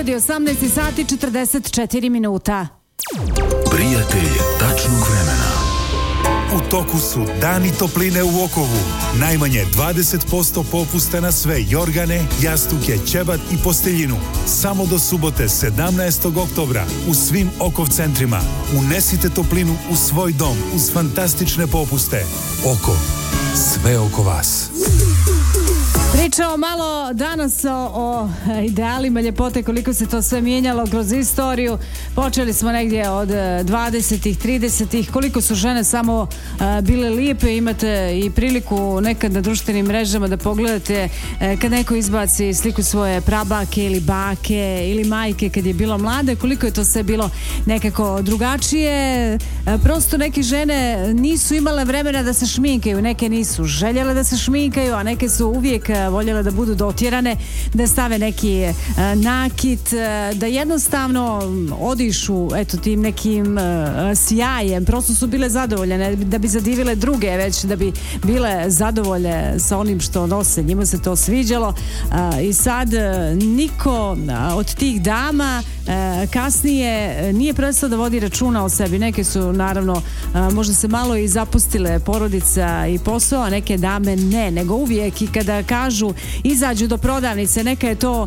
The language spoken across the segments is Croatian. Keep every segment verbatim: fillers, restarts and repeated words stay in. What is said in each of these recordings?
Beograd, osamnaest sati četrdeset četiri minuta. Prijatelj tačnog vremena. U toku su Dani topline u Okovu. Najmanje dvadeset posto popusta na sve jorgane, jastuke, ćebat i posteljinu. Samo do subote sedamnaestog oktobra u svim Okov centrima. Unesite toplinu u svoj dom uz fantastične popuste. Oko. Sve oko vas. Pričao malo danas o, o idealima ljepote, koliko se to sve mijenjalo kroz istoriju. Počeli smo negdje od dvadesetih, tridesetih, koliko su žene samo a, bile lijepe. Imate i priliku nekad na društvenim mrežama da pogledate a, kad neko izbaci sliku svoje prabake ili bake ili majke kad je bilo mlade, koliko je to sve bilo nekako drugačije. A, prosto neke žene nisu imale vremena da se šminkaju, neke nisu željele da se šminkaju, a neke su uvijek voljele da budu dotjerane, da stave neki uh, nakit, uh, da jednostavno odišu eto tim nekim uh, sjajem, prosto su bile zadovoljene da bi zadivile druge, već da bi bile zadovoljne sa onim što nose, njima se to sviđalo uh, i sad uh, niko uh, od tih dama uh, kasnije nije prestao da vodi računa o sebi. Neke su naravno uh, možda se malo i zapustile porodica i posao, a neke dame ne, nego uvijek i kada kažu izađu do prodavnice, neka je to uh,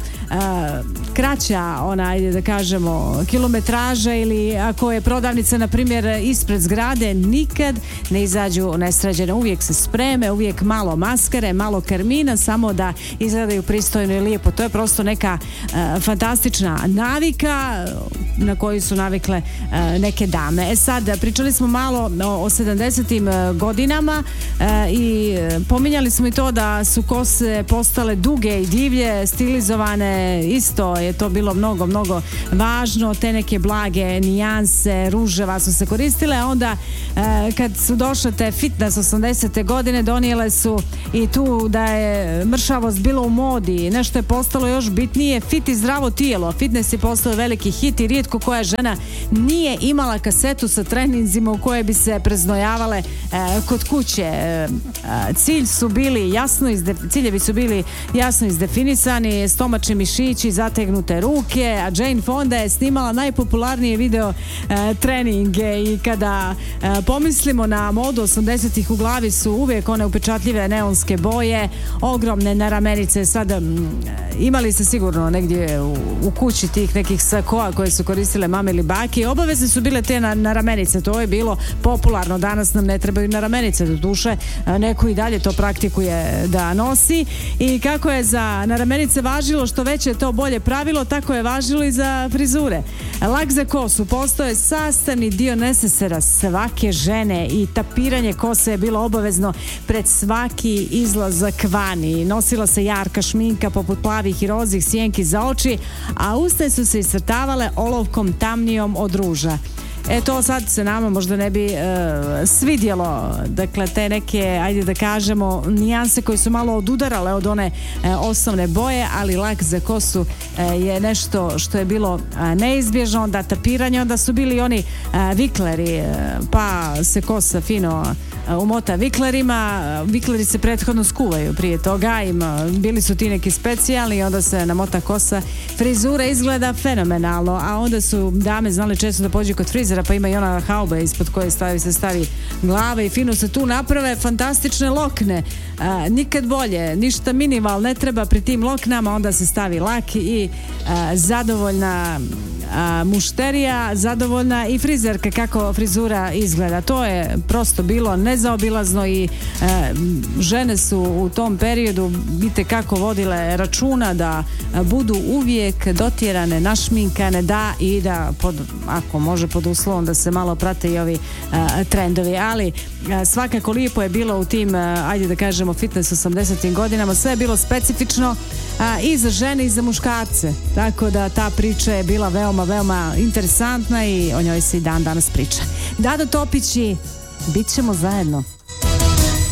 kraća ona, ajde da kažemo, kilometraža, ili ako je prodavnica na primjer ispred zgrade, nikad ne izađu nesređene, uvijek se spreme, uvijek malo maskare, malo karmina, samo da izgledaju pristojno i lijepo. To je prosto neka uh, fantastična navika na koju su navikle uh, neke dame. E sad, pričali smo malo o, o sedamdesetim godinama uh, i pominjali smo i to da su kose postale duge i divlje, stilizovane, isto je to bilo mnogo, mnogo važno, te neke blage nijanse, ruževa su se koristile, a onda e, kad su došle te fitness osamdesete godine, donijele su i tu da je mršavost bilo u modi, nešto je postalo još bitnije, fit i zdravo tijelo. Fitness je postao veliki hit i rijetko koja žena nije imala kasetu sa treninzima u koje bi se preznojavale e, kod kuće. E, cilj su bili jasno izde, ciljevi su bili jasno izdefinisani, stomačni mišići, zategnute ruke, a Jane Fonda je snimala najpopularnije video e, treninge i kada e, pomislimo na modu osamdesetih, u glavi su uvijek one upečatljive neonske boje, ogromne naramenice. Sada m, imali ste sigurno negdje u, u kući tih nekih sakoa koje su koristile mame ili bake i obavezne su bile te na, naramenice, to je bilo popularno. Danas nam ne trebaju naramenice, do duše neko i dalje to praktikuje da nosi. I kako je za naramenice važilo što veće je to bolje pravilo, tako je važilo i za frizure. Lak za kosu postao je sastavni dio nesesera svake žene i tapiranje kose je bilo obavezno pred svaki izlazak vani. Nosila se jarka šminka poput plavih i rozih sjenki za oči, a usne su se iscrtavale olovkom tamnijom od ruža. E to sad se nama možda ne bi e, svidjelo, dakle te neke, ajde da kažemo, nijanse koje su malo odudarale od one e, osnovne boje, ali lak za kosu e, je nešto što je bilo e, neizbježno. Onda tapiranje, onda su bili oni e, vikleri, e, pa se kosa fino e, umota viklerima, vikleri se prethodno skuvaju prije toga, ima, bili su ti neki specijalni, onda se namota kosa, frizura izgleda fenomenalno, a onda su dame znali često da pođu kod frizera, pa ima i ona hauba ispod koje stavi, se stavi glava i fino se tu naprave fantastične lokne. A, nikad bolje, ništa minimal ne treba pri tim loknama, onda se stavi lak i a, zadovoljna a, mušterija, zadovoljna i frizerka kako frizura izgleda. To je prosto bilo nezaobilazno i a, žene su u tom periodu vidite kako vodile računa da a, budu uvijek dotjerane, našminkane, da i da pod, ako može pod uslovom da se malo prate i ovi a, trendovi, ali a, svakako lijepo je bilo u tim, a, ajde da kažemo, fitness osamdesetim godinama, sve je bilo specifično a, i za žene i za muškarce, tako da ta priča je bila veoma, veoma interesantna i o njoj se i dan danas priča. Dado Topić i bit ćemo zajedno.